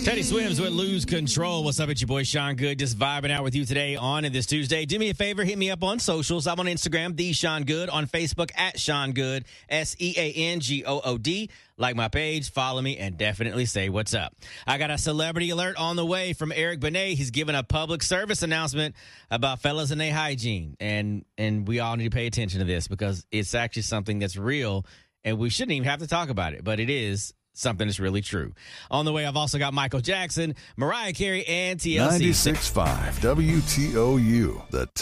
Teddy Swims with Lose Control. What's up? It's your boy Sean Good, just vibing out with you today on this Tuesday. Do me a favor, hit me up on socials. I'm on Instagram, The Sean Good, on Facebook at Sean Good, SeanGood. Like my page, follow me, and definitely say what's up. I got a celebrity alert on the way from Eric Benet. He's giving a public service announcement about fellas and their hygiene. And we all need to pay attention to this because it's actually something that's real, and we shouldn't even have to talk about it, but it is something that's really true. On the way, I've also got Michael Jackson, Mariah Carey, and TLC. 96.5 WTOU, the